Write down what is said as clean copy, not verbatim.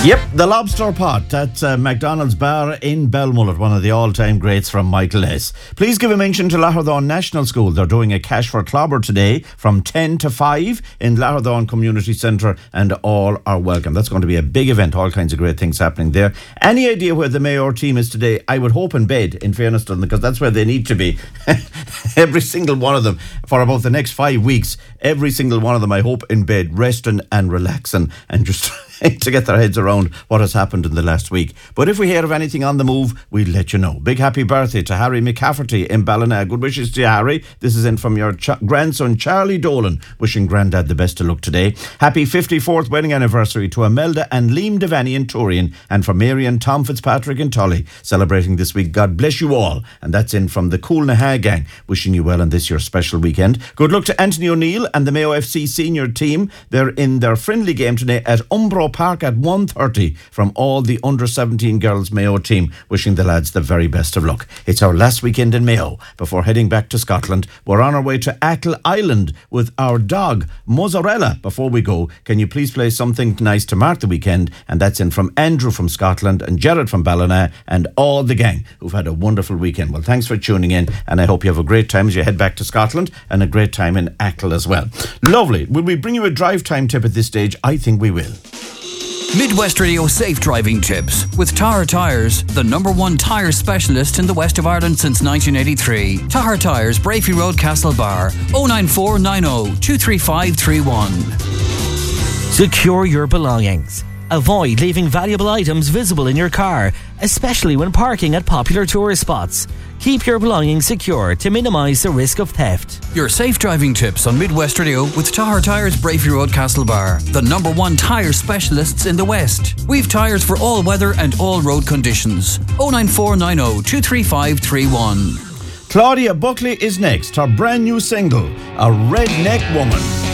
Yep, the Lobster Pot at McDonald's Bar in Belmullet, one of the all-time greats from Michael S. Please give a mention to Lahardhaun National School. They're doing a Cash for Clobber today from 10 to 5 in Lahardhaun Community Centre, and all are welcome. That's going to be a big event, all kinds of great things happening there. Any idea where the Mayo team is today? I would hope in bed, in fairness to them, because that's where they need to be. Every single one of them, for about the next 5 weeks, every single one of them, I hope, in bed, resting and relaxing and just to get their heads around what has happened in the last week. But if we hear of anything on the move, we'll let you know. Big happy birthday to Harry McCafferty in Ballina. Good wishes to you, Harry. This is in from your grandson, Charlie Dolan, wishing Grandad the best of luck today. Happy 54th wedding anniversary to Imelda and Liam Devaney in Turian, and from Mary and Tom Fitzpatrick in Tully, celebrating this week. God bless you all. And that's in from the Cool Naha gang, wishing you well on this your special weekend. Good luck to Anthony O'Neill and the Mayo FC senior team. They're in their friendly game today at Umbro Park at 1:30 from all the under-17 girls Mayo team, wishing the lads the very best of luck. It's our last weekend in Mayo before heading back to Scotland. We're on our way to Achill Island with our dog Mozzarella. Before we go, can you please play something nice to mark the weekend? And that's in from Andrew from Scotland and Jared from Ballina and all the gang who've had a wonderful weekend. Well, thanks for tuning in, and I hope you have a great time as you head back to Scotland, and a great time in Achill as well. Lovely. Will we bring you a drive time tip at this stage? I think we will. Midwest Radio Safe Driving Tips with Tahar Tyres, the #1 tyre specialist in the west of Ireland since 1983. Tahar Tyres, Brafey Road, Castlebar, 09490 23531. Secure your belongings. Avoid leaving valuable items visible in your car, especially when parking at popular tourist spots. Keep your belongings secure to minimise the risk of theft. Your safe driving tips on Midwest Radio with Tahar Tyres, Brafey Road, Castlebar, the #1 tyre specialists in the West. We've tyres for all weather and all road conditions. 09490 23531. Claudia Buckley is next. Her brand new single, A Redneck Woman.